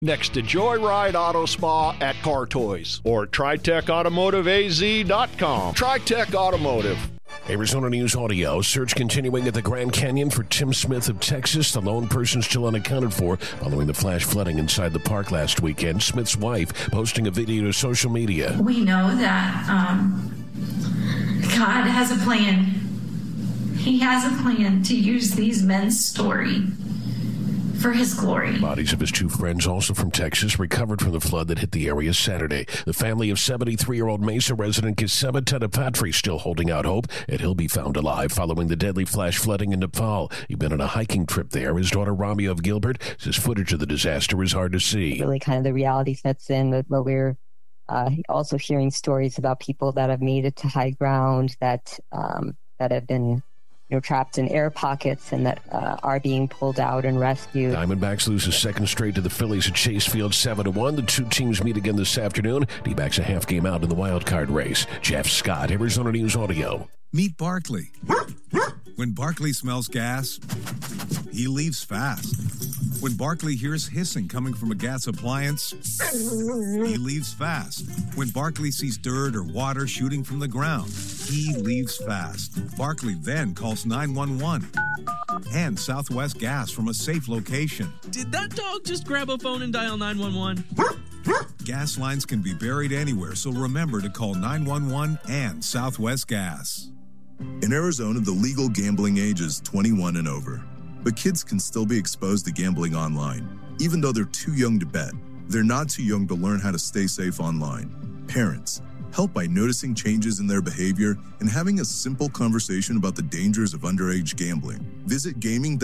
next to Joyride Auto Spa at Car Toys or TritechAutomotiveAZ.com. Tritech Automotive. Arizona News Audio. Search continuing at the Grand Canyon for Tim Smith of Texas, the lone person still unaccounted for following the flash flooding inside the park last weekend. Smith's wife posting a video to social media. We know that God has a plan. He has a plan to use these men's story for his glory. Bodies of his two friends, also from Texas, recovered from the flood that hit the area Saturday. The family of 73-year-old Mesa resident Gisela Tedapatri still holding out hope that he'll be found alive following the deadly flash flooding in Nepal. He'd been on a hiking trip there. His daughter, Ramya of Gilbert, says footage of the disaster is hard to see. Really kind of the reality sets in, but we're also hearing stories about people that have made it to high ground, that have been trapped in air pockets and that are being pulled out and rescued. Diamondbacks loses second straight to the Phillies at Chase Field 7-1. The two teams meet again this afternoon. D-backs a half game out in the wild card race. Jeff Scott, Arizona News Audio. Meet Barkley. When Barkley smells gas, he leaves fast. When Barkley hears hissing coming from a gas appliance, he leaves fast. When Barkley sees dirt or water shooting from the ground, he leaves fast. Barkley then calls 911 and Southwest Gas from a safe location. Did that dog just grab a phone and dial 911? Gas lines can be buried anywhere, so remember to call 911 and Southwest Gas. In Arizona, the legal gambling age is 21 and over. But kids can still be exposed to gambling online. Even though they're too young to bet, they're not too young to learn how to stay safe online. Parents, help by noticing changes in their behavior and having a simple conversation about the dangers of underage gambling. Visit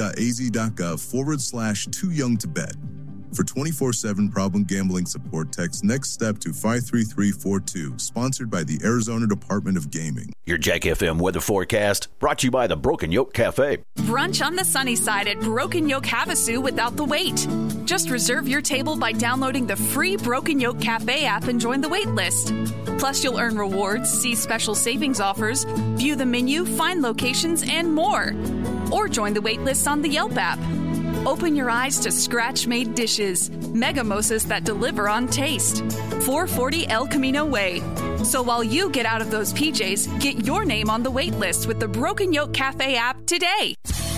gaming.az.gov/too young to bet. For 24/7 problem gambling support, text NEXT STEP to 53342, sponsored by the Arizona Department of Gaming. Your Jack FM weather forecast brought to you by the Broken Yoke Cafe. Brunch on the sunny side at Broken Yoke Havasu without the wait. Just reserve your table by downloading the free Broken Yoke Cafe app and join the wait list. Plus, you'll earn rewards, see special savings offers, view the menu, find locations, and more. Or join the wait list on the Yelp app. Open your eyes to scratch-made dishes, mega mimosas that deliver on taste. 440 El Camino Way. So while you get out of those PJs, get your name on the wait list with the Broken Yoke Cafe app today.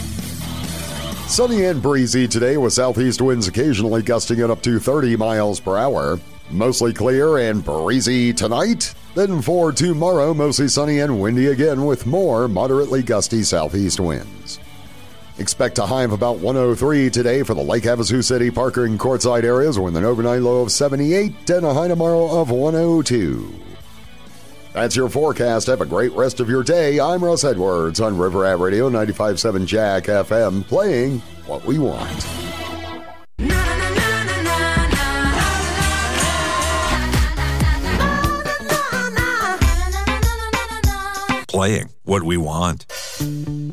Sunny and breezy today with southeast winds occasionally gusting at up to 30 miles per hour. Mostly clear and breezy tonight. Then for tomorrow, mostly sunny and windy again with more moderately gusty southeast winds. Expect a high of about 103 today for the Lake Havasu City, Parker, and Quartzsite areas with an overnight low of 78 and a high tomorrow of 102. That's your forecast. Have a great rest of your day. I'm Russ Edwards on River Ave Radio 95.7 Jack FM, playing what we want. Playing what we want.